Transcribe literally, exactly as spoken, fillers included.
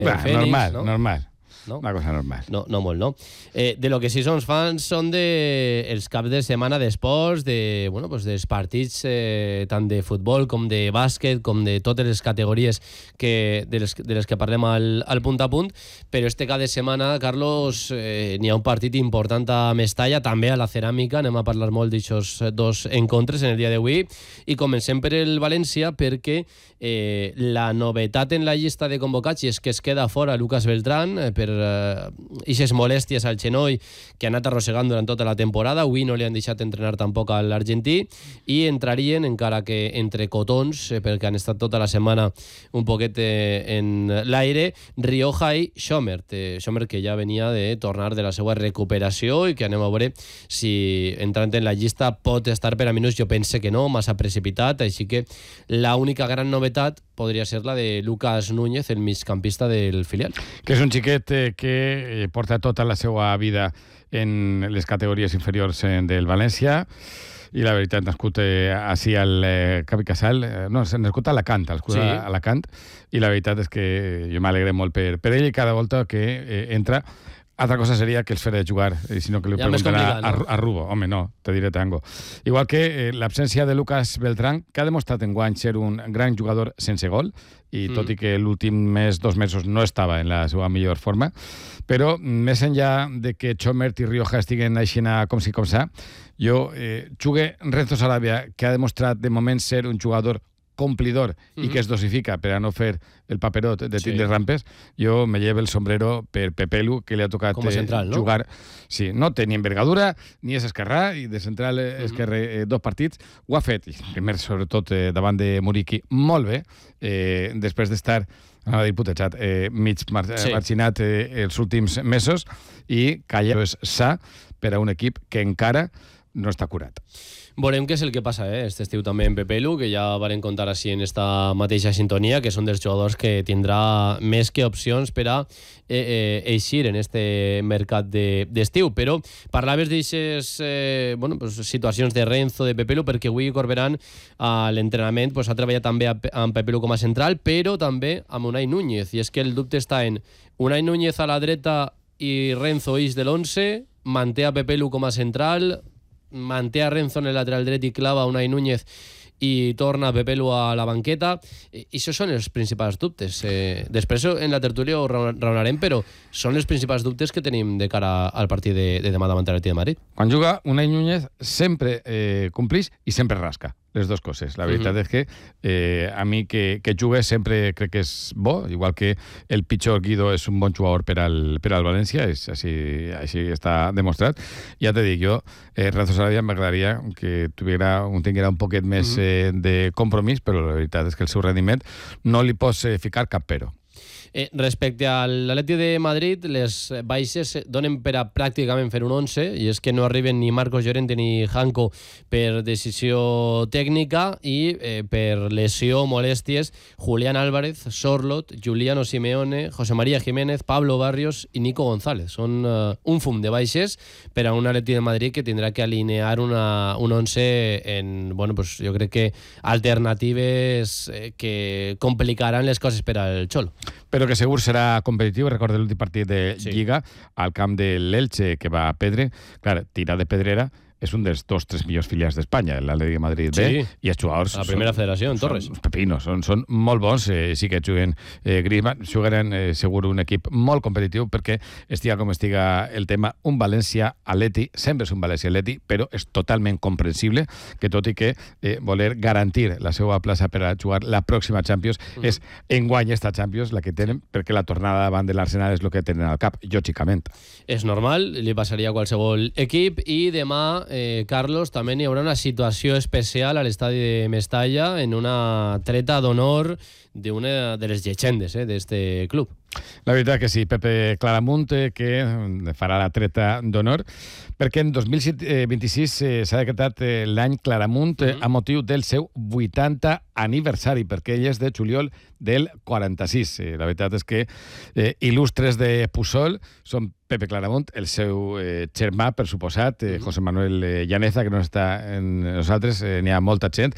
el bah, Fènix, normal, no? normal. No? Una cosa normal. No, no molt, no? Eh, de lo que sí som fans són de els caps de setmana d'esports, de, bueno, pues dels partits eh, tant de futbol com de bàsquet, com de totes les categories que, de, les, de les que parlem al, al punt a punt, però este cap de setmana, Carlos, eh, n'hi ha un partit important a Mestalla, també a la Ceràmica, anem a parlar molt d'aixòs dos encontres en el dia d'avui, i comencem per el València perquè eh, la novetat en la llista de convocats és que es queda fora Lucas Beltrán eh, per aquestes uh, molèsties al genoll que ha anat arrossegant durant tota la temporada. Avui no li han deixat entrenar tampoc a l'argentí i entrarien, encara que entre cotons, eh, perquè han estat tota la setmana un poquet eh, en l'aire, Rioja i Schomert. Eh, Schomert que ja venia de tornar de la seva recuperació i que anem a veure si entrant en la llista pot estar per a minuts. Jo pense que no, massa precipitat, així que la única gran novetat podria ser la de Lucas Núñez, el migcampista del filial. Que és un xiquet eh, que porta tota la seva vida en les categories inferiors eh, del València i la veritat, nascut eh, així al eh, Capi Casal, eh, no, nascut a Alacant, al sí. a Alacant, i la veritat és que jo m'alegré molt per, per ell i cada volta que eh, entra. Altra cosa seria que els fera jugar, sinó que li ja preguntarà a, a Rubo. Home, no, te diré tango. Igual que eh, l'absència de Lucas Beltrán, que ha demostrat enguany ser un gran jugador sense gol, i mm. tot i que l'últim mes, dos mesos, no estava en la seva millor forma, però més enllà de que Schomert i Rioja estiguen així com si com sa, jo eh, jugue Renzo Sarabia, que ha demostrat de moment ser un jugador complidor mm-hmm. i que es dosifica per a no fer el paperot de tindre sí. rampes, jo me llevo el sombrero per Pepelu, que li ha tocat central, eh, jugar. No? Sí, no té ni envergadura, ni és esquerrà, i de central mm-hmm. esquerre eh, dos partits. Ho ha fet, i primer, sobretot, eh, davant de Muriqui, molt bé, eh, després d'estar anava a dir putejat, eh, mig mar sí. marginat eh, els últims mesos, i calla, és sa per a un equip que encara no està curat. Veurem què és el que passa, eh? Este estiu també en Pepelu, que ja varen contar així en esta mateixa sintonia, que són dels jugadors que tindrà més que opcions per a eh, eh, eixir en este mercat d'estiu. De, Però parlaves d'aixes eh, bueno, pues, situacions de Renzo, de Pepelu, perquè avui Corberán a l'entrenament pues, ha treballat també amb Pepelu com a central, però també amb Unai Núñez, i és que el dubte està en Unai Núñez a la dreta i Renzo eix de l'onze, manté a Pepelu com a central, manté a Renzo en el lateral dret i clava Unai Núñez i torna Pepelu a la banqueta. I això són els principals dubtes. Eh, després en la tertúlia ho raonarem, però són els principals dubtes que tenim de cara al partit de, de demà davant l'Atlètic de Madrid. Quan juga Unai Núñez sempre eh, complix i sempre rasca. Les dues coses. La veritat uh-huh. és que eh, a mi que, que jugue sempre crec que és bo, igual que el pitjor Guido és un bon jugador per al, per al València, és, així, així està demostrat. Ja te dic, jo, eh, Renzo Sarabia m'agradaria que tuviera, un tinguera un poquet més uh-huh. eh, de compromís, però la veritat és que el seu rendiment no li pots eh, ficar cap però. Eh, respecte a l'Atlètic de Madrid, les baixes donen per a pràcticament fer un onze, i és que no arriben ni Marcos Llorente ni Janko per decisió tècnica, i eh, per lesió, molèsties, Julián Álvarez, Sorlot, Juliano Simeone, José María Jiménez, Pablo Barrios i Nico González. Són uh, un fum de baixes per a un Atlètic de Madrid que tindrà que alinear una, un onze en, bueno, pues jo crec que alternatives eh, que complicaran les coses per al Xolo. Però que segur serà competitiu. Recorda l'últim partit de sí. Lliga al camp de l'Elche, que va a Pedre. Clar, tirar de pedrera és un dels dos, tres millors filials d'Espanya, l'Atlètic de Madrid B, sí. i els jugadors... La primera són, federació, en Torres. Són pepinos, són, són molt bons, eh, sí que juguen eh, Griezmann, jugaran eh, segur un equip molt competitiu, perquè estiga com estiga el tema, un València-Atleti, sempre és un València-Atleti, però és totalment comprensible que tot i que eh, voler garantir la seva plaça per a jugar la pròxima Champions mm. és enguany esta Champions la que tenen, perquè la tornada davant de l'Arsenal és el que tenen al cap, lògicament. És normal, li passaria a qualsevol equip, i demà Eh, Carlos, també hi haurà una situació especial a l'estadi de Mestalla en una treta d'honor d'una de les llegendes eh, d'este club. La veritat que sí, Pepe Claramunt, eh, que farà la treta d'honor, perquè en dos mil vint-i-sis eh, s'ha decretat eh, l'any Claramunt eh, mm-hmm. a motiu del seu vuitanta aniversari, perquè ell és de juliol del quaranta-sis. Eh, la veritat és que eh, il·lustres de Puçol són Pepe Claramunt, el seu eh, germà, per suposat, eh, José Manuel eh, Llaneza, que no està en nosaltres, eh, n'hi ha molta gent,